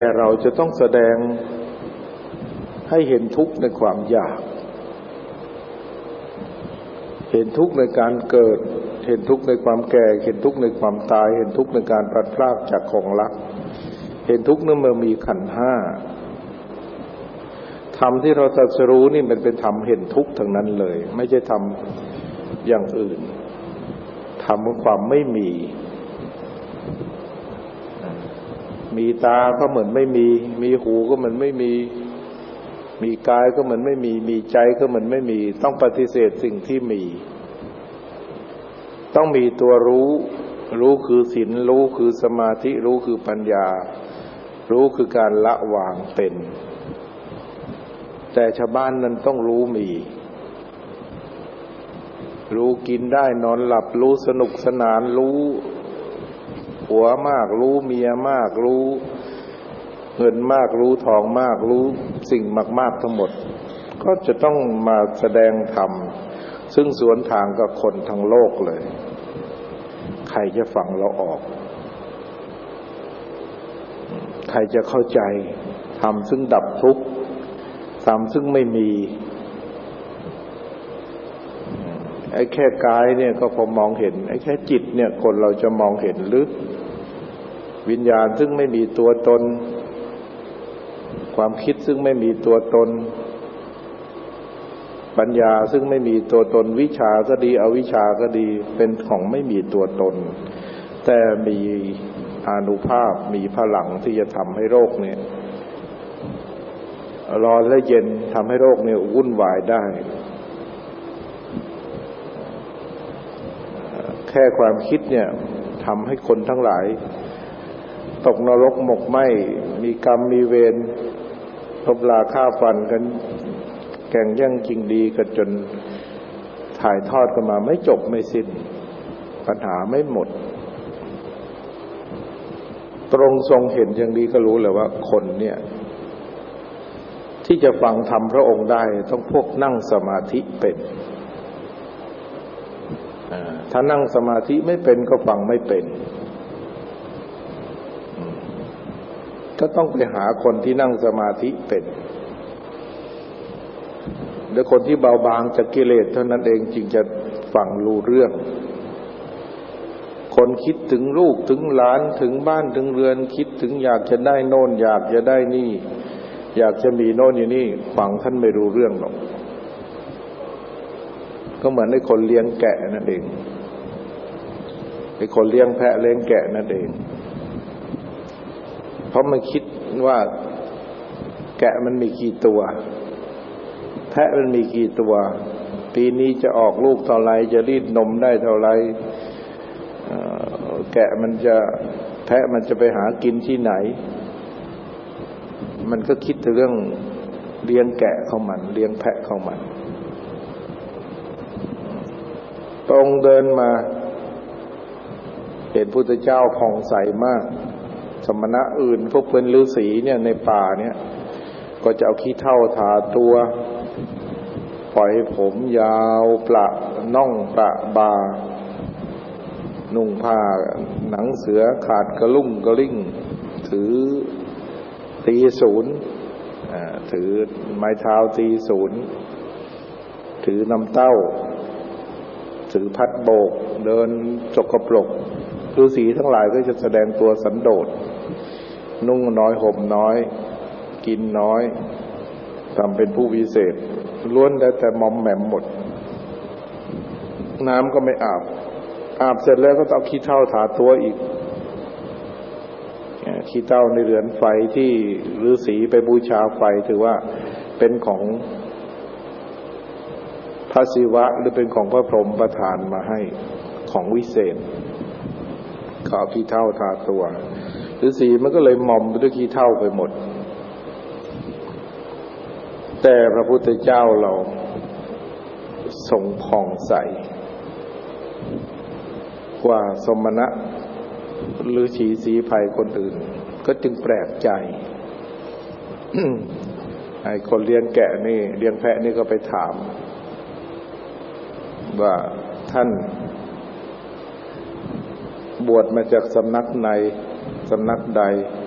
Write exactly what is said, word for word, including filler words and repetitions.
แต่เราจะต้องแสดงให้เห็นทุกข์ในความอยากเห็นทุกข์ในการเกิดเห็นทุกข์ในความแก่เห็นทุกข์ในความตายเห็นทุกข์ในการพลัดพรากจากของรักเห็นทุกข์เมื่อมีขันธ์ห้าธรรมที่เราตรัสรู้นี่มันเป็นธรรมเห็นทุกข์ทั้งนั้นเลยไม่ใช่ธรรมอย่างอื่นธรรมของความไม่มีมีตาก็เหมือนไม่มีมีหูก็เหมือนไม่มีมีกายก็เหมือนไม่มีมีใจก็เหมือนไม่มีต้องปฏิเสธสิ่งที่มีต้องมีตัวรู้รู้คือศีลรู้คือสมาธิรู้คือปัญญารู้คือการละวางเป็นแต่ชาวบ้านนั้นต้องรู้มีรู้กินได้นอนหลับรู้สนุกสนานรู้ผัวมากรู้เมียมากรู้เงินมากรู้ทองมากรู้สิ่งมากๆทั้งหมดก็จะต้องมาแสดงธรรมซึ่งสวนทางกับคนทั้งโลกเลยใครจะฟังเราออกใครจะเข้าใจธรรมซึ่งดับทุกข์ธรรมซึ่งไม่มีไอ้แค่กายเนี่ยก็พอมองเห็นไอ้แค่จิตเนี่ยคนเราจะมองเห็นลึกวิญญาณซึ่งไม่มีตัวตนความคิดซึ่งไม่มีตัวตนปัญญาซึ่งไม่มีตัวตนวิชาก็ดีอวิชาก็ดีเป็นของไม่มีตัวตนแต่มีอานุภาพมีพลังที่จะทำให้โรคเนี่ยร้อนและเย็นทำให้โรคเนี่ยวุ่นวายได้แค่ความคิดเนี่ยทำให้คนทั้งหลายตกนรกหมกไหม้มีกรรมมีเวรทบลาฆ่าฟันกันแข่งแย่งชิงดีกันจนถ่ายทอดกันมาไม่จบไม่สิ้นปัญหาไม่หมดตรงทรงเห็นอย่างนี้ก็รู้เลยว่าคนเนี่ยที่จะฟังธรรมพระองค์ได้ต้องพวกนั่งสมาธิเป็นถ้านั่งสมาธิไม่เป็นก็ฟังไม่เป็นก็ต้องไปหาคนที่นั่งสมาธิเป็นหรือคนที่เบาบางจากกิเลสเท่านั้นเองจึงจะฟังรู้เรื่องคนคิดถึงลูกถึงหลานถึงบ้านถึงเรือนคิดถึงอยากจะได้โน่นอยากจะได้นี่อยากจะมีโน่นอย่างนี้ฟังท่านไม่รู้เรื่องหรอกก็เหมือนไอ้คนเลี้ยงแกะนั่นเองไอ้คนเลี้ยงแพะเลี้ยงแกะนั่นเองเพราะมันคิดว่าแกะมันมีกี่ตัวแพะมันมีกี่ตัวปีนี้จะออกลูกเท่าไรจะรีดนมได้เท่าไรแกะมันจะแพะมันจะไปหากินที่ไหนมันก็คิดถึงเรื่องเลี้ยงแกะของมันเลี้ยงแพะของมันตรงเดินมาเห็นพุทธเจ้าผ่องใสมากสมณะอื่นพวกเป็นฤาษีเนี่ยในป่าเนี่ยก็จะเอาขี้เถ้าทาตัวปล่อยผมยาวประน่องประบานุ่งผ้าหนังเสือขาดกระลุ่งกระลิ่งถือตีศูนย์ถือไม้เท้าตีศูนย์ถือน้ำเต้าถือพัดโบกเดินจกกระปรกฤาษีทั้งหลายก็จะแสดงตัวสันโดษนุ่งน้อยห่มน้อยกินน้อยทำเป็นผู้วิเศษล้วนแล้วแต่มอมแหม่มหมดน้ำก็ไม่อาบอาบเสร็จแล้วก็ต้องเอาขี้เถ้าทาตัวอีกขี้เถ้าในเรือนไฟที่ฤาษีไปบูชาไฟถือว่าเป็นของพระศิวะหรือเป็นของพระพรหมประทานมาให้ของวิเศษเขาเอาขี้เถ้าทาตัวฤาษีมันก็เลยหม่อมไปด้วยขี้เถ้าไปหมดแต่พระพุทธเจ้าเราทรงผ่องใสกว่าสมณะหรือชีสีภัยคนอื่นก็จึงแปลกใจ ไอ้คนเลี้ยงแกะนี่เลี้ยงแพะนี่ก็ไปถามว่าท่านบวชมาจากสำนักไหนสำนักใด